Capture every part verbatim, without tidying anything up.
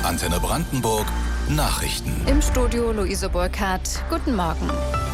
Antenne Brandenburg Nachrichten. Im Studio Luise Burkhardt. Guten Morgen.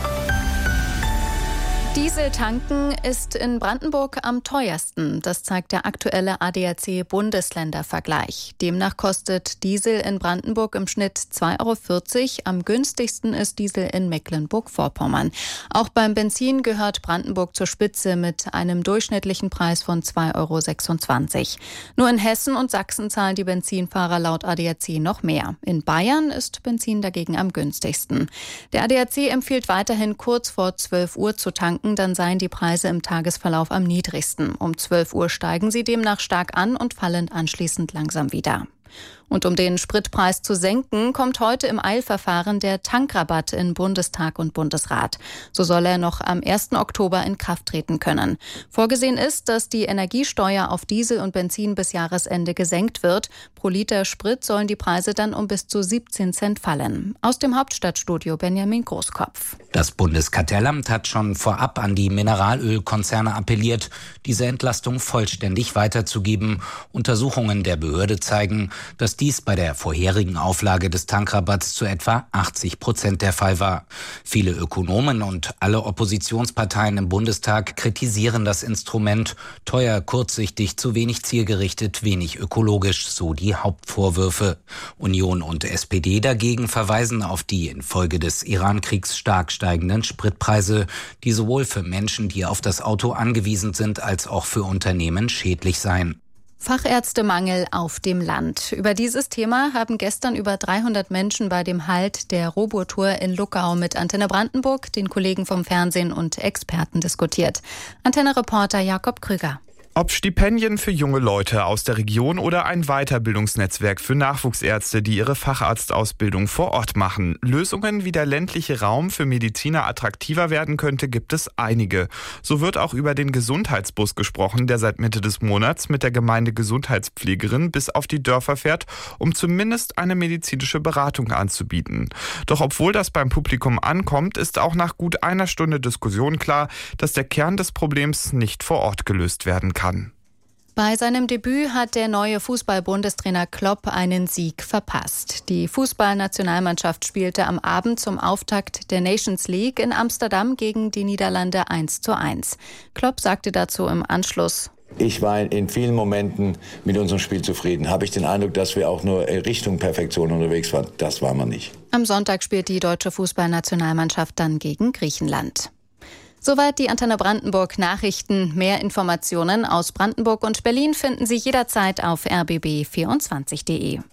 Diesel tanken ist in Brandenburg am teuersten. Das zeigt der aktuelle A D A C-Bundesländervergleich. Demnach kostet Diesel in Brandenburg im Schnitt zwei Euro vierzig. Am günstigsten ist Diesel in Mecklenburg-Vorpommern. Auch beim Benzin gehört Brandenburg zur Spitze mit einem durchschnittlichen Preis von zwei Euro sechsundzwanzig. Nur in Hessen und Sachsen zahlen die Benzinfahrer laut A D A C noch mehr. In Bayern ist Benzin dagegen am günstigsten. Der A D A C empfiehlt weiterhin kurz vor zwölf Uhr zu tanken. Dann seien die Preise im Tagesverlauf am niedrigsten. Um zwölf Uhr steigen sie demnach stark an und fallen anschließend langsam wieder. Und um den Spritpreis zu senken, kommt heute im Eilverfahren der Tankrabatt in Bundestag und Bundesrat. So soll er noch am ersten Oktober in Kraft treten können. Vorgesehen ist, dass die Energiesteuer auf Diesel und Benzin bis Jahresende gesenkt wird. Pro Liter Sprit sollen die Preise dann um bis zu siebzehn Cent fallen. Aus dem Hauptstadtstudio Benjamin Großkopf. Das Bundeskartellamt hat schon vorab an die Mineralölkonzerne appelliert, diese Entlastung vollständig weiterzugeben. Untersuchungen der Behörde zeigen, dass dies bei der vorherigen Auflage des Tankrabatts zu etwa achtzig Prozent der Fall war. Viele Ökonomen und alle Oppositionsparteien im Bundestag kritisieren das Instrument. Teuer, kurzsichtig, zu wenig zielgerichtet, wenig ökologisch, so die Hauptvorwürfe. Union und S P D dagegen verweisen auf die infolge des Iran-Kriegs stark steigenden Spritpreise, die sowohl für Menschen, die auf das Auto angewiesen sind, als auch für Unternehmen schädlich seien. Fachärztemangel auf dem Land. Über dieses Thema haben gestern über dreihundert Menschen bei dem Halt der Robotour in Luckau mit Antenne Brandenburg, den Kollegen vom Fernsehen und Experten diskutiert. Antenne-Reporter Jakob Krüger. Ob Stipendien für junge Leute aus der Region oder ein Weiterbildungsnetzwerk für Nachwuchsärzte, die ihre Facharztausbildung vor Ort machen. Lösungen, wie der ländliche Raum für Mediziner attraktiver werden könnte, gibt es einige. So wird auch über den Gesundheitsbus gesprochen, der seit Mitte des Monats mit der Gemeinde Gesundheitspflegerin bis auf die Dörfer fährt, um zumindest eine medizinische Beratung anzubieten. Doch obwohl das beim Publikum ankommt, ist auch nach gut einer Stunde Diskussion klar, dass der Kern des Problems nicht vor Ort gelöst werden kann. Kann. Bei seinem Debüt hat der neue Fußball-Bundestrainer Klopp einen Sieg verpasst. Die Fußballnationalmannschaft spielte am Abend zum Auftakt der Nations League in Amsterdam gegen die Niederlande eins zu eins. Klopp sagte dazu im Anschluss: Ich war in vielen Momenten mit unserem Spiel zufrieden. Habe ich den Eindruck, dass wir auch nur Richtung Perfektion unterwegs waren? Das waren wir nicht. Am Sonntag spielt die deutsche Fußballnationalmannschaft dann gegen Griechenland. Soweit die Antenne Brandenburg Nachrichten. Mehr Informationen aus Brandenburg und Berlin finden Sie jederzeit auf r b b vierundzwanzig punkt d e.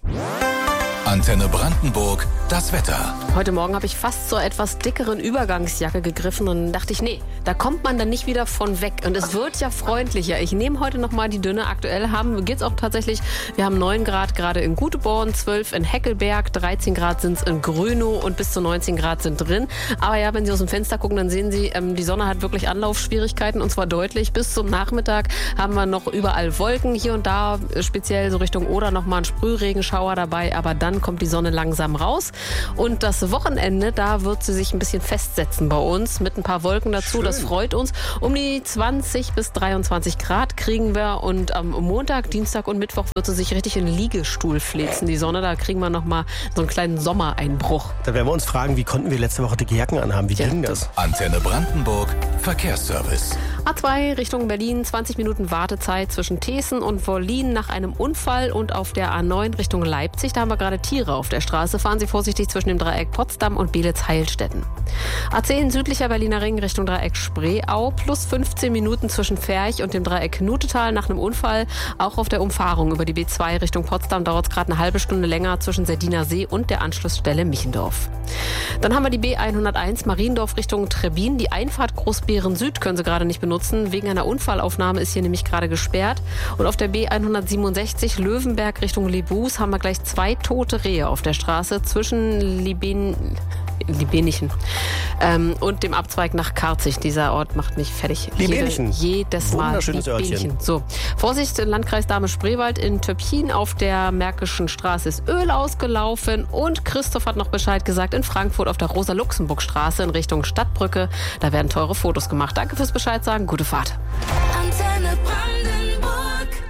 Antenne Brandenburg, das Wetter. Heute Morgen habe ich fast zur etwas dickeren Übergangsjacke gegriffen und dachte ich, nee, da kommt man dann nicht wieder von weg. Und es wird ja freundlicher. Ich nehme heute nochmal die dünne. Aktuell haben geht's auch tatsächlich, wir haben neun Grad gerade in Guteborn, zwölf in Heckelberg, dreizehn Grad sind es in Grönow und bis zu neunzehn Grad sind drin. Aber ja, wenn Sie aus dem Fenster gucken, dann sehen Sie, ähm, die Sonne hat wirklich Anlaufschwierigkeiten und zwar deutlich. Bis zum Nachmittag haben wir noch überall Wolken, hier und da speziell so Richtung Oder nochmal ein Sprühregenschauer dabei, aber dann kommt die Sonne langsam raus. Und das Wochenende, da wird sie sich ein bisschen festsetzen bei uns mit ein paar Wolken dazu. Schön. Das freut uns. Um die zwanzig bis dreiundzwanzig Grad kriegen wir und am Montag, Dienstag und Mittwoch wird sie sich richtig in den Liegestuhl flitzen. Die Sonne, da kriegen wir nochmal so einen kleinen Sommereinbruch. Da werden wir uns fragen, wie konnten wir letzte Woche dicke Jacken anhaben? Wie ja. ging das? Antenne Brandenburg, Verkehrsservice. A zwei Richtung Berlin, zwanzig Minuten Wartezeit zwischen Thesen und Wollin nach einem Unfall und auf der A neun Richtung Leipzig, da haben wir gerade Tiere auf der Straße. Fahren Sie vorsichtig zwischen dem Dreieck Potsdam und Beelitz-Heilstätten. A zehn südlicher Berliner Ring Richtung Dreieck Spreeau, plus fünfzehn Minuten zwischen Ferch und dem Dreieck Knutetal nach einem Unfall. Auch auf der Umfahrung über die B zwei Richtung Potsdam dauert es gerade eine halbe Stunde länger zwischen Serdiner See und der Anschlussstelle Michendorf. Dann haben wir die B hunderteins Mariendorf Richtung Trebbin. Die Einfahrt Großbeeren Süd können Sie gerade nicht benutzen. Wegen einer Unfallaufnahme ist hier nämlich gerade gesperrt. Und auf der B hundertsiebenundsechzig Löwenberg Richtung Lebus haben wir gleich zwei tote Rehe auf der Straße zwischen Liben... Libenichen ähm, und dem Abzweig nach Karzig. Dieser Ort macht mich fertig. Libenichen. Jede, jedes Mal. Wunderschönes Örtchen. So. Vorsicht, Landkreis Dahme-Spreewald in Töpchin auf der Märkischen Straße ist Öl ausgelaufen und Christoph hat noch Bescheid gesagt, in Frankfurt auf der Rosa-Luxemburg-Straße in Richtung Stadtbrücke. Da werden teure Fotos gemacht. Danke fürs Bescheid sagen. Gute Fahrt. Antenne Brandenburg.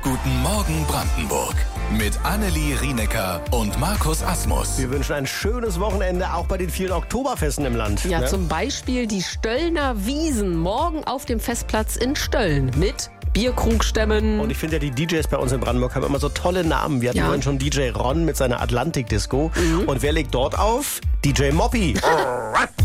Guten Morgen Brandenburg. Mit Annelie Rienecker und Markus Asmus. Wir wünschen ein schönes Wochenende, auch bei den vielen Oktoberfesten im Land. Ja, ne? Zum Beispiel die Stöllner Wiesen morgen auf dem Festplatz in Stölln mit Bierkrugstämmen. Und ich finde ja, die D Js bei uns in Brandenburg haben immer so tolle Namen. Wir hatten Ja. vorhin schon D J Ron mit seiner Atlantik-Disco. Mhm. Und wer legt dort auf? D J Moppy.